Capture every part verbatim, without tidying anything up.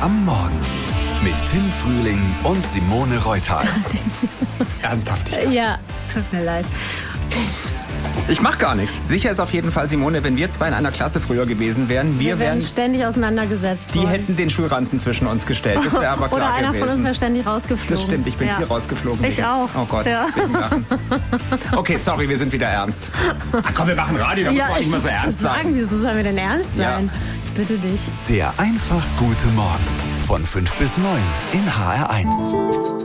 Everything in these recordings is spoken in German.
am Morgen mit Tim Frühling und Simone Reuthal. Ernsthaftig. Ja, es tut mir leid. Ich mach gar nichts. Sicher ist auf jeden Fall, Simone, wenn wir zwei in einer Klasse früher gewesen wären, wir, Wir werden wären ständig auseinandergesetzt Die worden. hätten den Schulranzen zwischen uns gestellt. Das wäre aber klar Oder einer gewesen. von uns wäre ständig rausgeflogen. Das stimmt, ich bin ja. viel rausgeflogen. Ich wegen. auch. Oh Gott, Ja. wegen Lachen. Okay, sorry, wir sind wieder ernst. Ach komm, wir machen Radio, da muss Ja, man nicht ich mal so wollte ernst sagen, sein. wieso sollen wir denn ernst Ja. sein? Ich bitte dich. Der einfach gute Morgen von fünf bis neun in H R eins.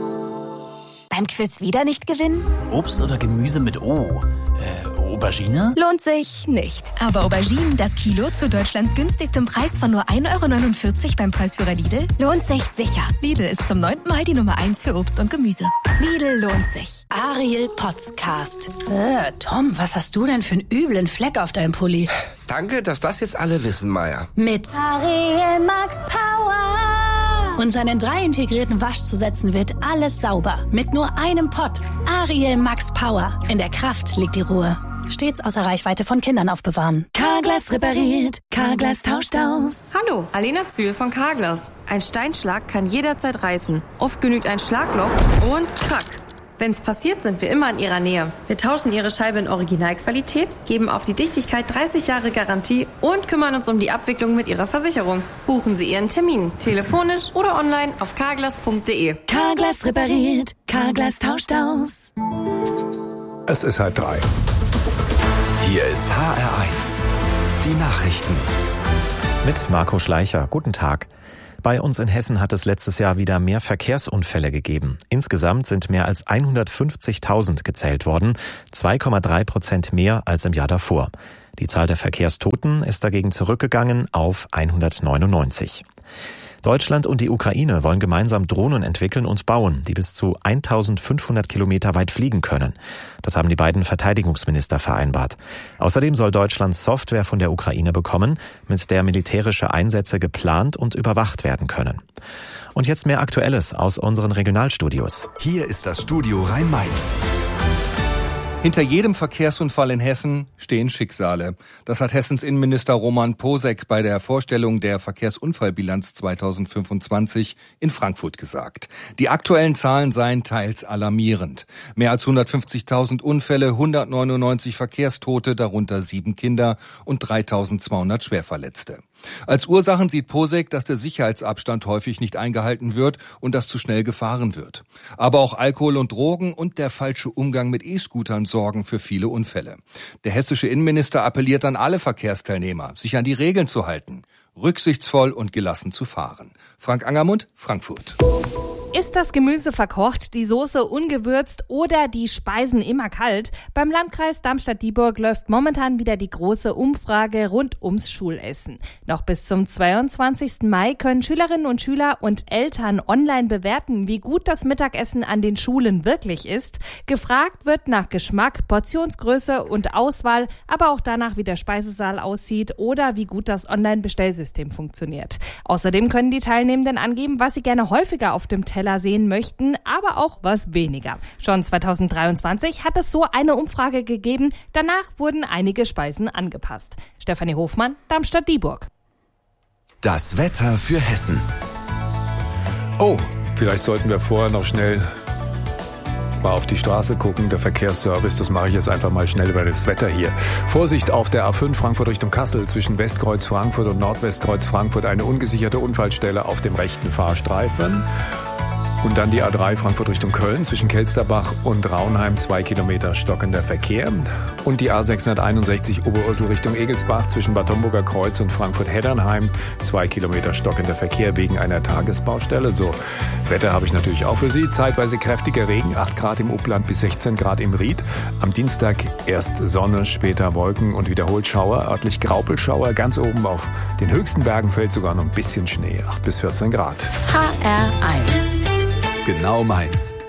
Beim Quiz wieder nicht gewinnen? Obst oder Gemüse mit O? Äh, Aubergine? Lohnt sich nicht. Aber Auberginen, das Kilo zu Deutschlands günstigstem Preis von nur ein Euro neunundvierzig beim Preisführer Lidl, lohnt sich sicher. Lidl ist zum neunten Mal die Nummer eins für Obst und Gemüse. Lidl lohnt sich. Ariel Podcast. Äh, Tom, was hast du denn für einen üblen Fleck auf deinem Pulli? Danke, dass das jetzt alle wissen, Maya. Mit Ariel Max Power. Und seinen drei integrierten Waschzusätzen wird alles sauber. Mit nur einem Pott. Ariel Max Power. In der Kraft liegt die Ruhe. Stets außer Reichweite von Kindern aufbewahren. Carglass repariert. Carglass tauscht aus. Hallo, Alena Zühl von Carglass. Ein Steinschlag kann jederzeit reißen. Oft genügt ein Schlagloch und krack. Wenn's passiert, sind wir immer in Ihrer Nähe. Wir tauschen Ihre Scheibe in Originalqualität, geben auf die Dichtigkeit dreißig Jahre Garantie und kümmern uns um die Abwicklung mit Ihrer Versicherung. Buchen Sie Ihren Termin, telefonisch oder online auf carglass punkt de. Carglass repariert. Carglass tauscht aus. Es ist halb drei. Hier ist H R eins. Die Nachrichten. Mit Marco Schleicher. Guten Tag. Bei uns in Hessen hat es letztes Jahr wieder mehr Verkehrsunfälle gegeben. Insgesamt sind mehr als hundertfünfzigtausend gezählt worden, zwei Komma drei Prozent mehr als im Jahr davor. Die Zahl der Verkehrstoten ist dagegen zurückgegangen auf hundertneunundneunzig. Deutschland und die Ukraine wollen gemeinsam Drohnen entwickeln und bauen, die bis zu eintausendfünfhundert Kilometer weit fliegen können. Das haben die beiden Verteidigungsminister vereinbart. Außerdem soll Deutschland Software von der Ukraine bekommen, mit der militärische Einsätze geplant und überwacht werden können. Und jetzt mehr Aktuelles aus unseren Regionalstudios. Hier ist das Studio Rhein-Main. Hinter jedem Verkehrsunfall in Hessen stehen Schicksale. Das hat Hessens Innenminister Roman Posek bei der Vorstellung der Verkehrsunfallbilanz zweitausendfünfundzwanzig in Frankfurt gesagt. Die aktuellen Zahlen seien teils alarmierend. Mehr als hundertfünfzigtausend Unfälle, hundertneunundneunzig Verkehrstote, darunter sieben Kinder und dreitausendzweihundert Schwerverletzte. Als Ursachen sieht Posek, dass der Sicherheitsabstand häufig nicht eingehalten wird und dass zu schnell gefahren wird. Aber auch Alkohol und Drogen und der falsche Umgang mit E-Scootern sorgen für viele Unfälle. Der hessische Innenminister appelliert an alle Verkehrsteilnehmer, sich an die Regeln zu halten, rücksichtsvoll und gelassen zu fahren. Frank Angermund, Frankfurt. Ist das Gemüse verkocht, die Soße ungewürzt oder die Speisen immer kalt? Beim Landkreis Darmstadt-Dieburg läuft momentan wieder die große Umfrage rund ums Schulessen. Noch bis zum zweiundzwanzigsten Mai können Schülerinnen und Schüler und Eltern online bewerten, wie gut das Mittagessen an den Schulen wirklich ist. Gefragt wird nach Geschmack, Portionsgröße und Auswahl, aber auch danach, wie der Speisesaal aussieht oder wie gut das Online-Bestellsystem funktioniert. Außerdem können die Teilnehmenden angeben, was sie gerne häufiger auf dem Teller sehen möchten, aber auch was weniger. Schon zweitausenddreiundzwanzig hat es so eine Umfrage gegeben. Danach wurden einige Speisen angepasst. Stefanie Hofmann, Darmstadt-Dieburg. Das Wetter für Hessen. Oh, vielleicht sollten wir vorher noch schnell mal auf die Straße gucken. Der Verkehrsservice, das mache ich jetzt einfach mal schnell über das Wetter hier. Vorsicht auf der A fünf Frankfurt Richtung Kassel zwischen Westkreuz Frankfurt und Nordwestkreuz Frankfurt eine ungesicherte Unfallstelle auf dem rechten Fahrstreifen. Und dann die A drei Frankfurt Richtung Köln zwischen Kelsterbach und Raunheim, zwei Kilometer stockender Verkehr. Und die A sechshunderteinundsechzig Oberursel Richtung Egelsbach zwischen Bad Homburger Kreuz und Frankfurt-Heddernheim, zwei Kilometer stockender Verkehr wegen einer Tagesbaustelle. So, Wetter habe ich natürlich auch für Sie. Zeitweise kräftiger Regen, acht Grad im Upland bis sechzehn Grad im Ried. Am Dienstag erst Sonne, später Wolken und wiederholt Schauer, örtlich Graupelschauer. Ganz oben auf den höchsten Bergen fällt sogar noch ein bisschen Schnee, acht bis vierzehn Grad. H R eins. Genau meins.